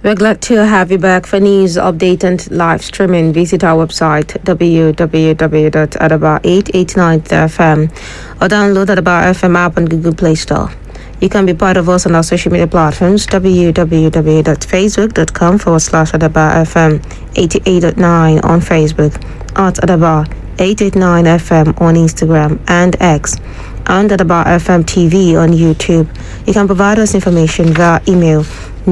We're glad to have you back for news, update and live streaming. Visit our website www.adaba889.fm or download Adaba FM app on Google Play Store. You can be part of us on our social media platforms www.facebook.com/Adaba FM 88.9 on Facebook, at Adaba 889 FM on Instagram and X, and Adaba FM TV on YouTube. You can provide us information via email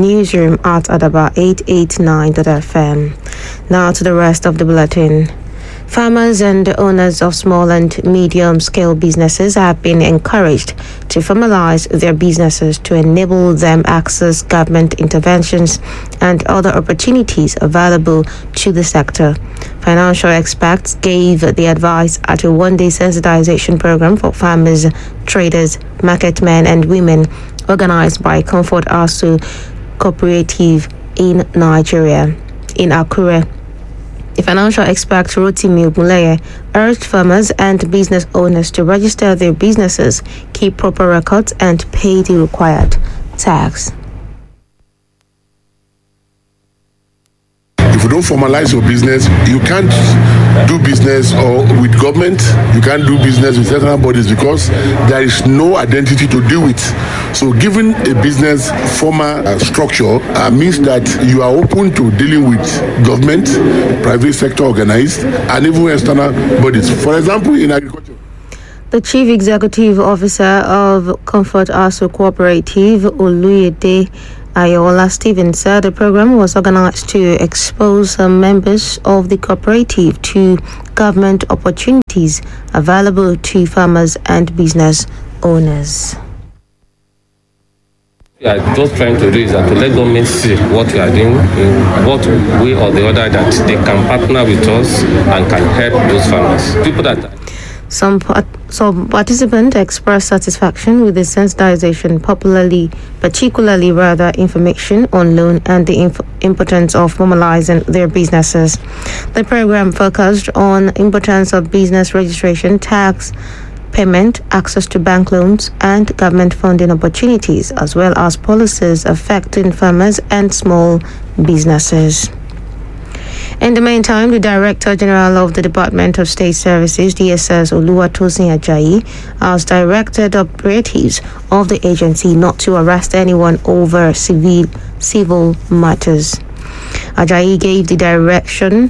newsroom@adaba889.fm. Now to the rest of the bulletin. Farmers and owners of small and medium-scale businesses have been encouraged to formalize their businesses to enable them access government interventions and other opportunities available to the sector. Financial experts gave the advice at a one-day sensitization program for farmers, traders, market men and women organized by Comfort ASU Cooperative in Nigeria, in Akure. The financial expert Rotimi Ogunleye urged farmers and business owners to register their businesses, keep proper records, and pay the required tax. If you don't formalize your business, you can't do business or with government, you can't do business with certain bodies because there is no identity to deal with. So giving a business formal structure means that you are open to dealing with government, private sector organized, and even external bodies. For example, in agriculture. The Chief Executive Officer of Comfort ASU Cooperative, Oluyede Ayola Stevens, said the program was organized to expose members of the cooperative to government opportunities available to farmers and business owners. We are just trying to do is that to let government see what we are doing in what way or the other, that they can partner with us and can help those farmers. People that Some participants expressed satisfaction with the sensitization, particularly information on loan and the importance of formalizing their businesses. The program focused on importance of business registration, tax payment, access to bank loans, and government funding opportunities, as well as policies affecting farmers and small businesses. In the meantime, the Director General of the Department of State Services, DSS Oluwatosin Ajayi, has directed operatives of the agency not to arrest anyone over civil matters. Ajayi gave the direction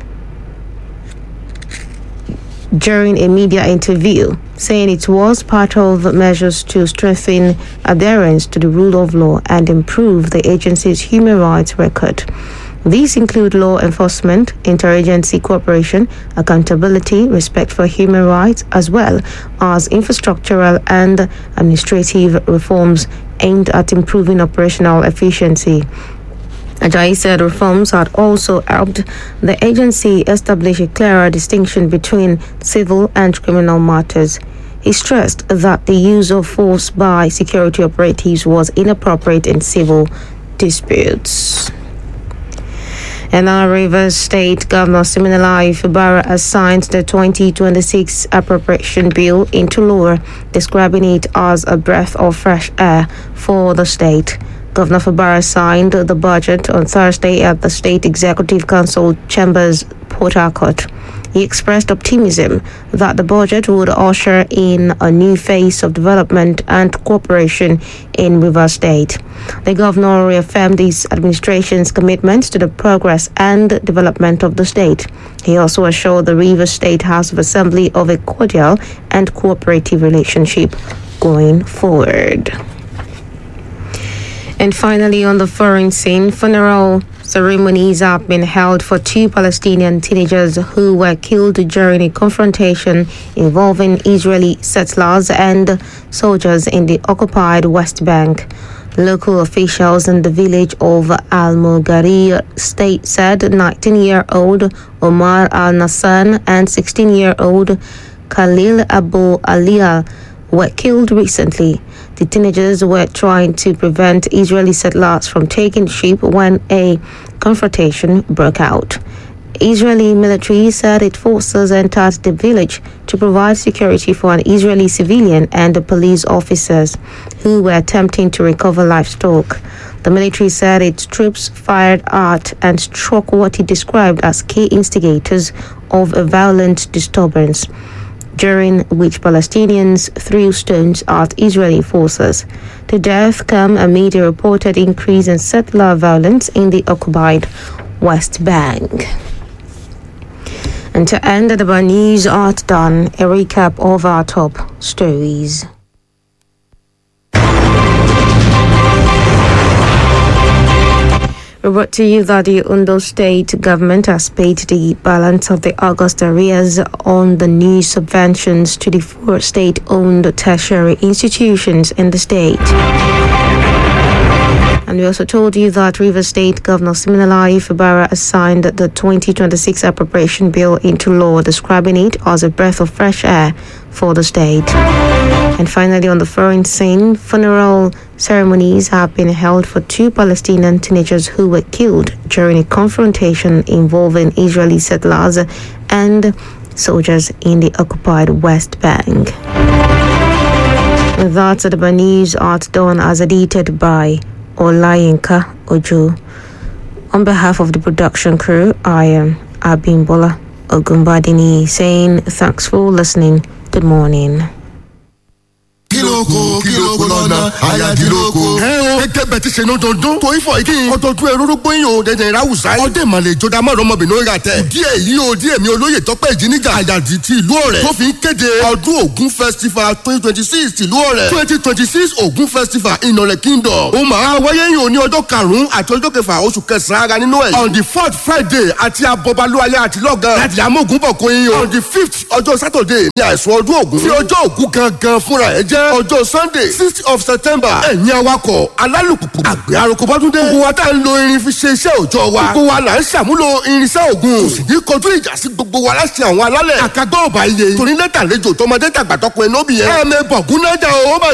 during a media interview, saying it was part of measures to strengthen adherence to the rule of law and improve the agency's human rights record. These include law enforcement, interagency cooperation, accountability, respect for human rights, as well as infrastructural and administrative reforms aimed at improving operational efficiency. Ajayi said reforms had also helped the agency establish a clearer distinction between civil and criminal matters. He stressed that the use of force by security operatives was inappropriate in civil disputes. And now Rivers State Governor Siminalayi Fubara has signed the 2026 appropriation bill into law, describing it as a breath of fresh air for the state. Governor Fubara signed the budget on Thursday at the State Executive Council Chambers, Port Harcourt. He expressed optimism that the budget would usher in a new phase of development and cooperation in Rivers State. The governor reaffirmed his administration's commitment to the progress and development of the state. He also assured the Rivers State House of Assembly of a cordial and cooperative relationship going forward. And finally, on the foreign scene, funeral ceremonies have been held for two Palestinian teenagers who were killed during a confrontation involving Israeli settlers and soldiers in the occupied West Bank. Local officials in the village of Al-Mughari state said 19-year-old Omar Al-Nassan and 16-year-old Khalil Abu Aliyah were killed recently. The teenagers were trying to prevent Israeli settlers from taking ship when a confrontation broke out. Israeli military said its forces entered the village to provide security for an Israeli civilian and the police officers who were attempting to recover livestock. The military said its troops fired at and struck what it described as key instigators of a violent disturbance, during which Palestinians threw stones at Israeli forces. The death came amid a reported increase in settler violence in the occupied West Bank. And to end the Bad News at dawn, a recap of our top stories. We brought to you that the Ondo State government has paid the balance of the August arrears on the new subventions to the 4 state-owned tertiary institutions in the state. And we also told you that Rivers State Governor Siminalayi Fubara has signed the 2026 appropriation bill into law, describing it as a breath of fresh air for the state. And finally, on the foreign scene, funeral ceremonies have been held for 2 Palestinian teenagers who were killed during a confrontation involving Israeli settlers and soldiers in the occupied West Bank. And that's the Bad News at dawn, as edited by Olayinka Ojo. On behalf of the production crew, I am Abimbola Ogunbadini saying thanks for listening. Good morning. Kiloko lọ́nà ayadiloko. Gẹ́gẹ́ bẹ́ẹ̀ ti ṣe ní ọdọọdún tó ifọ̀ yìí ọdọọdún ẹ̀rọ gbóyin o dẹ̀dẹ̀ ìráwùsá. Ọdẹ ìmàlẹ̀ ìjọba mọ̀rọ̀ ọmọbìnrin orí àtẹ. Díẹ̀ yìí o díẹ̀ mi olóyè tọ́pẹ́ ìjíniga àyàdì ti ìlú Ọ̀rẹ́. Tó fi ń kéde ọdún Ògún festival 2026 ìlú Ọ̀rẹ́. 2026 Ògún festival Ìnọ̀rẹ̀ kingdom. Ó máa wáyé yìí o ní ọjọ́ karùn-ún àti ọjọ́ kẹfà oṣù kẹsàn-án ara nínú ẹ̀. On the 4th Friday àti abọ́balúwalẹ̀ àti lọ́gán. Láti amógun bọ̀ kó yín o. On the 5th ọjọ́ Saturday ní àìsùn ọdún Ògún. Tí ọjọ́ Ògún gangan fúnra ẹ̀ jẹ́ ọjọ́ Sunday 6th of September. Ẹ̀yin awakọ̀ alálùpùpù àgbẹ̀ aroko bọ́dúndé. Gbogbo wa tá ń lo irin fi ṣe iṣẹ́ òòjọ́ wa. Gbogbo wa là ń ṣàmúlò irinṣẹ́ Ògún. Kò sì ní kọjú ìjà sí gbogbo wa láṣẹ àwọn alálẹ̀. Àkàgbọ́ ọ̀bà iye. Torí lẹ́tà lẹ́jọ́ tọmọdé tàgbà tọkùnrin lóbìyẹn. Ẹ̀ẹ́mẹ̀ bọ̀gún náà jà o.